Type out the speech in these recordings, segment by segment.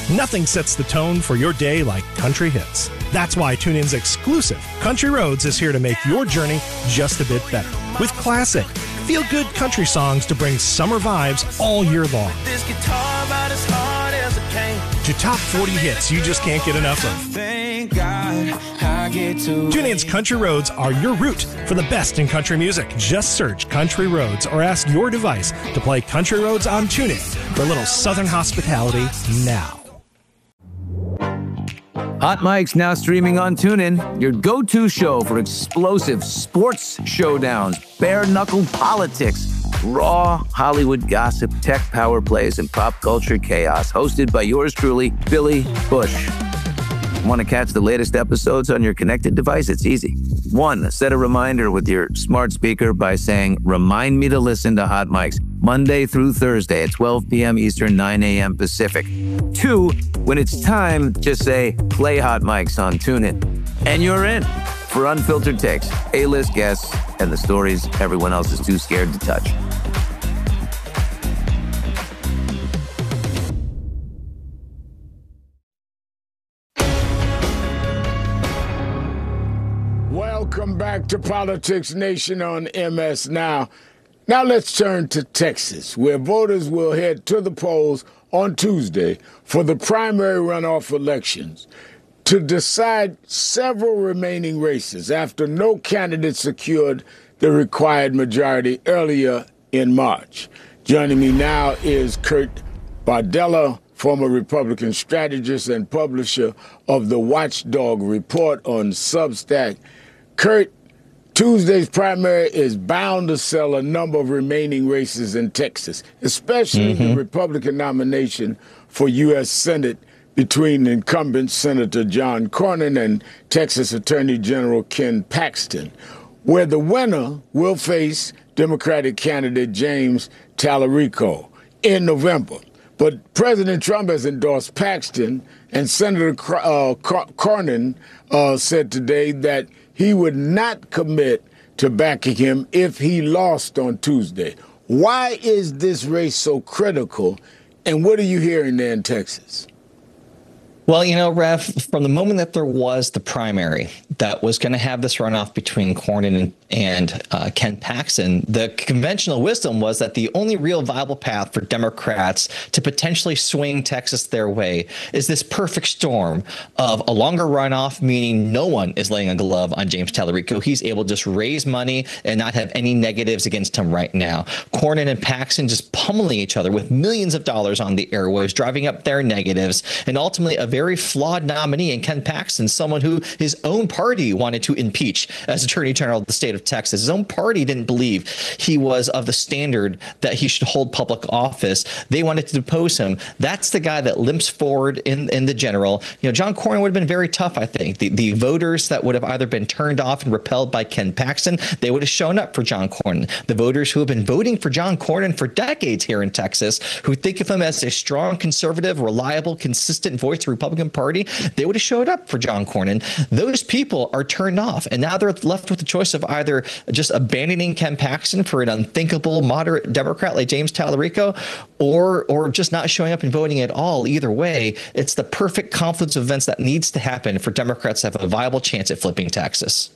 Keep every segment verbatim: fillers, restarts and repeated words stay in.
Nothing sets the tone for your day like country hits. That's why TuneIn's exclusive Country Roads is here to make your journey just a bit better. With classic, feel-good country songs to bring summer vibes all year long. This guitar about as hard as a cane. To top forty hits you just can't get enough of. Thank God I get to TuneIn's Country Roads are your route for the best in country music. Just search Country Roads or ask your device to play Country Roads on TuneIn for a little Southern hospitality now. Hot Mike's now streaming on TuneIn, your go-to show for explosive sports showdowns, bare-knuckle politics, raw Hollywood gossip, tech power plays, and pop culture chaos. Hosted by yours truly, Billy Bush. Want to catch the latest episodes on your connected device? It's easy. One, set a reminder with your smart speaker by saying, "Remind me to listen to Hot Mics Monday through Thursday at twelve p.m. Eastern, nine a.m. Pacific." Two, when it's time, just say, "Play Hot Mics on TuneIn." And you're in for unfiltered takes, A-list guests, and the stories everyone else is too scared to touch. Welcome back to Politics Nation on M S Now. Now let's turn to Texas, where voters will head to the polls on Tuesday for the primary runoff elections to decide several remaining races after no candidate secured the required majority earlier in March. Joining me now is Kurt Bardella, former Republican strategist and publisher of the Watchdog Report on Substack. Kurt, Tuesday's primary is bound to sell a number of remaining races in Texas, especially mm-hmm. the Republican nomination for U S Senate between incumbent Senator John Cornyn and Texas Attorney General Ken Paxton, where the winner will face Democratic candidate James Talarico in November. But President Trump has endorsed Paxton, and Senator uh, Cornyn uh, said today that he would not commit to backing him if he lost on Tuesday. Why is this race so critical, and what are you hearing there in Texas? Well, you know, Rev, from the moment that there was the primary that was going to have this runoff between Cornyn and, and uh, Ken Paxton, the conventional wisdom was that the only real viable path for Democrats to potentially swing Texas their way is this perfect storm of a longer runoff, meaning no one is laying a glove on James Talarico. He's able to just raise money and not have any negatives against him right now. Cornyn and Paxton just pummeling each other with millions of dollars on the airwaves, driving up their negatives, and ultimately a very flawed nominee in Ken Paxton, someone who his own party wanted to impeach as Attorney General of the state of Texas. His own party didn't believe he was of the standard that he should hold public office. They wanted to depose him. That's the guy that limps forward in, in the general. You know, John Cornyn would have been very tough, I think. The, the voters that would have either been turned off and repelled by Ken Paxton, they would have shown up for John Cornyn. The voters who have been voting for John Cornyn for decades here in Texas, who think of him as a strong, conservative, reliable, consistent voice to Republican Party, they would have showed up for John Cornyn. Those people are turned off, and now they're left with the choice of either just abandoning Ken Paxton for an unthinkable moderate Democrat like James Talarico, or or just not showing up and voting at all. Either way, it's the perfect confluence of events that needs to happen for Democrats to have a viable chance at flipping Texas.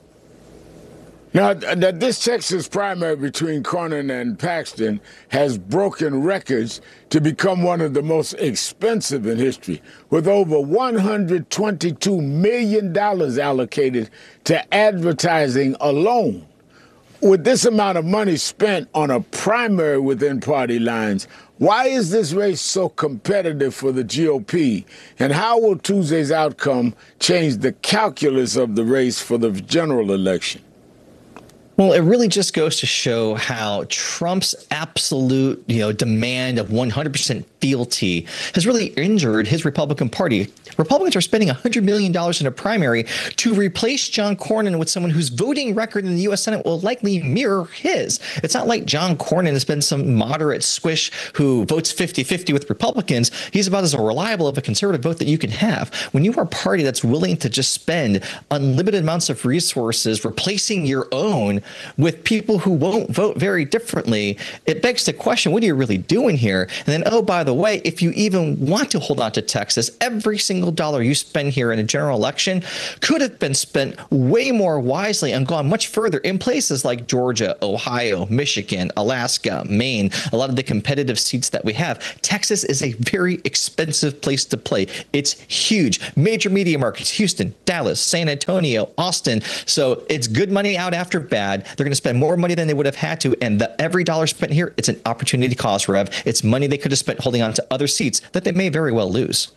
Now, this Texas primary between Cornyn and Paxton has broken records to become one of the most expensive in history, with over one hundred twenty-two million dollars allocated to advertising alone. With this amount of money spent on a primary within party lines, why is this race so competitive for the G O P? And how will Tuesday's outcome change the calculus of the race for the general election? Well, it really just goes to show how Trump's absolute, you know, demand of one hundred percent fealty has really injured his Republican Party. Republicans are spending one hundred million dollars in a primary to replace John Cornyn with someone whose voting record in the U S Senate will likely mirror his. It's not like John Cornyn has been some moderate squish who votes fifty-fifty with Republicans. He's about as reliable of a conservative vote that you can have. When you are a party that's willing to just spend unlimited amounts of resources replacing your own, with people who won't vote very differently, it begs the question, what are you really doing here? And then, oh, by the way, if you even want to hold on to Texas, every single dollar you spend here in a general election could have been spent way more wisely and gone much further in places like Georgia, Ohio, Michigan, Alaska, Maine, a lot of the competitive seats that we have. Texas is a very expensive place to play. It's huge. Major media markets, Houston, Dallas, San Antonio, Austin. So it's good money out after bad. They're going to spend more money than they would have had to. And the, every dollar spent here, it's an opportunity cost, Rev. It's money they could have spent holding on to other seats that they may very well lose.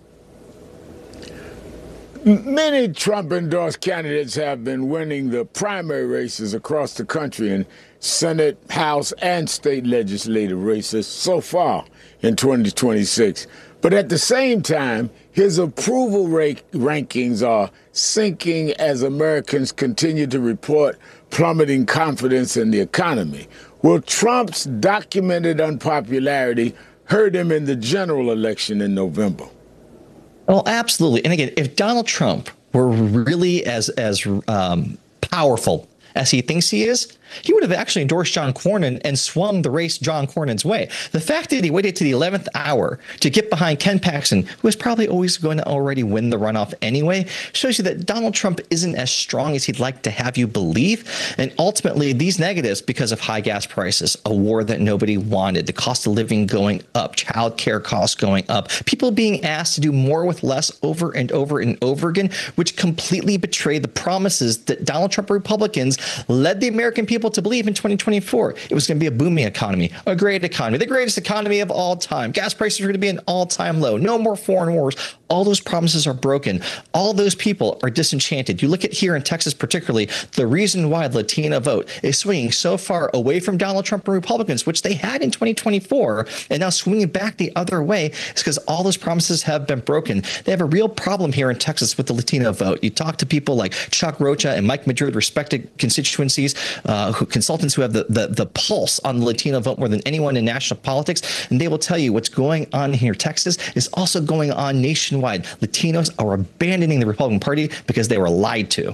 Many Trump-endorsed candidates have been winning the primary races across the country in Senate, House, and state legislative races so far in twenty twenty-six. But at the same time, his approval rate rankings are sinking as Americans continue to report plummeting confidence in the economy. Will Trump's documented unpopularity hurt him in the general election in November? Well, absolutely. And again, if Donald Trump were really as as um, powerful as he thinks he is, he would have actually endorsed John Cornyn and swung the race John Cornyn's way. The fact that he waited to the eleventh hour to get behind Ken Paxton, who was probably always going to already win the runoff anyway, shows you that Donald Trump isn't as strong as he'd like to have you believe. And ultimately, these negatives, because of high gas prices, a war that nobody wanted, the cost of living going up, child care costs going up, people being asked to do more with less over and over and over again, which completely betray the promises that Donald Trump Republicans led the American people to believe in twenty twenty-four. It was going to be a booming economy, a great economy, the greatest economy of all time. Gas prices are going to be an all-time low. No more foreign wars. All those promises are broken. All those people are disenchanted. You look at here in Texas particularly, the reason why the Latino vote is swinging so far away from Donald Trump and Republicans, which they had in twenty twenty-four, and now swinging back the other way, is because all those promises have been broken. They have a real problem here in Texas with the Latino vote. You talk to people like Chuck Rocha and Mike Madrid, respected constituencies, uh, who, consultants who have the, the, the pulse on the Latino vote more than anyone in national politics, and they will tell you what's going on here in Texas is also going on nationwide. Latinos are abandoning the Republican Party because they were lied to.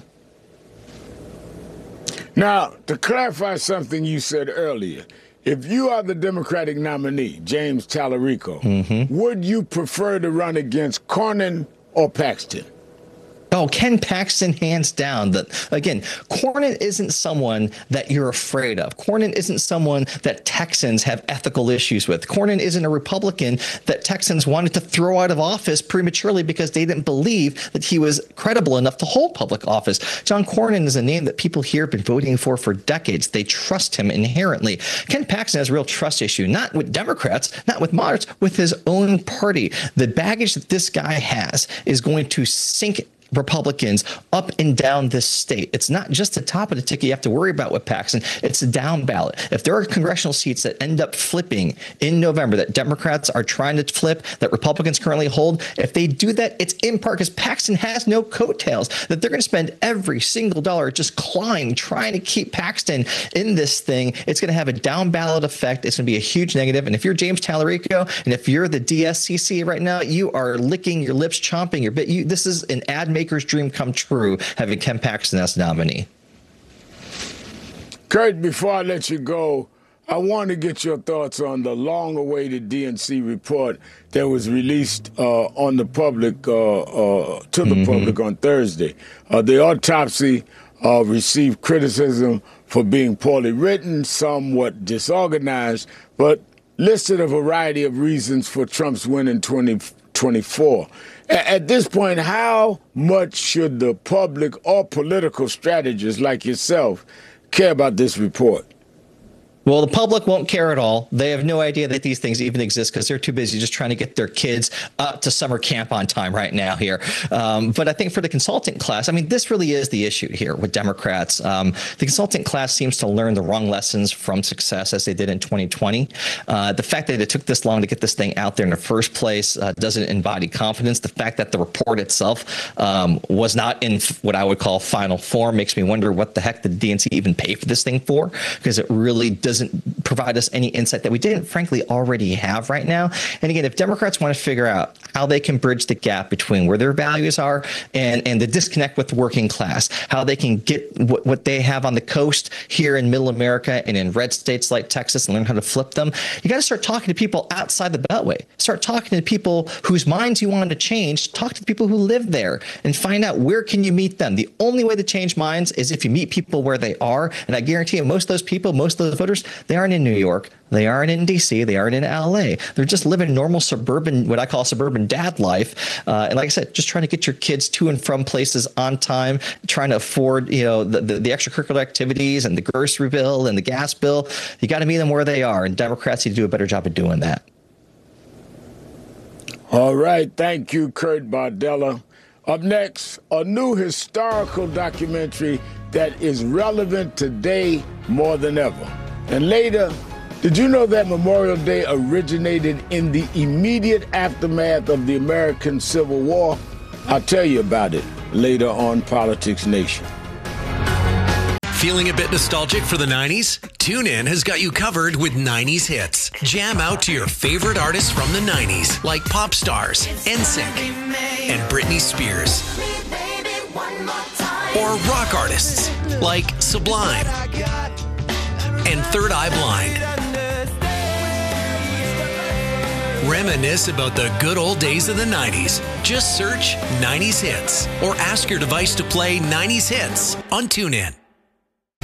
Now, to clarify something you said earlier, if you are the Democratic nominee, James Tallarico, mm-hmm. would you prefer to run against Cornyn or Paxton? Oh, Ken Paxton, hands down. That again, Cornyn isn't someone that you're afraid of. Cornyn isn't someone that Texans have ethical issues with. Cornyn isn't a Republican that Texans wanted to throw out of office prematurely because they didn't believe that he was credible enough to hold public office. John Cornyn is a name that people here have been voting for for decades. They trust him inherently. Ken Paxton has a real trust issue, not with Democrats, not with moderates, with his own party. The baggage that this guy has is going to sink Republicans up and down this state. It's not just the top of the ticket you have to worry about with Paxton. It's the down ballot. If there are congressional seats that end up flipping in November that Democrats are trying to flip, that Republicans currently hold, if they do that, it's in part because Paxton has no coattails, that they're going to spend every single dollar just clawing, trying to keep Paxton in this thing. It's going to have a down ballot effect. It's going to be a huge negative. And if you're James Tallarico, and if you're the D S C C right now, you are licking your lips, chomping your bit. You, this is an ad maker's dream come true, having Ken Paxton as nominee. Kurt, before I let you go, I want to get your thoughts on the long-awaited D N C report that was released uh, on the public, uh, uh, to the mm-hmm. public on Thursday. Uh, the autopsy uh, received criticism for being poorly written, somewhat disorganized, but listed a variety of reasons for Trump's win in twenty twenty-four. At this point, how much should the public or political strategists like yourself care about this report? Well, the public won't care at all. They have no idea that these things even exist because they're too busy just trying to get their kids uh, to summer camp on time right now here. Um, but I think for the consultant class, I mean, this really is the issue here with Democrats. Um, the consultant class seems to learn the wrong lessons from success as they did in twenty twenty. Uh, the fact that it took this long to get this thing out there in the first place uh, doesn't embody confidence. The fact that the report itself um, was not in what I would call final form makes me wonder what the heck did D N C even pay for this thing for, because it really does doesn't provide us any insight that we didn't, frankly, already have right now. And again, if Democrats want to figure out how they can bridge the gap between where their values are and, and the disconnect with the working class, how they can get what, what they have on the coast here in middle America and in red states like Texas and learn how to flip them, you got to start talking to people outside the Beltway. Start talking to people whose minds you want to change. Talk to the people who live there and find out where can you meet them. The only way to change minds is if you meet people where they are. And I guarantee you, most of those people, most of those voters, they aren't in New York. They aren't in D C. They aren't in L A. They're just living normal suburban, what I call suburban dad life. Uh, and like I said, just trying to get your kids to and from places on time, trying to afford, you know, the, the, the extracurricular activities and the grocery bill and the gas bill. You got to meet them where they are. And Democrats need to do a better job of doing that. All right. Thank you, Kurt Bardella. Up next, a new historical documentary that is relevant today more than ever. And later, did you know that Memorial Day originated in the immediate aftermath of the American Civil War? I'll tell you about it later on Politics Nation. Feeling a bit nostalgic for the nineties? TuneIn has got you covered with nineties hits. Jam out to your favorite artists from the nineties, like pop stars, N Sync, and Britney Spears. Or rock artists, like Sublime and Third Eye Blind. Reminisce about the good old days of the nineties. Just search nineties hits or ask your device to play nineties hits on TuneIn.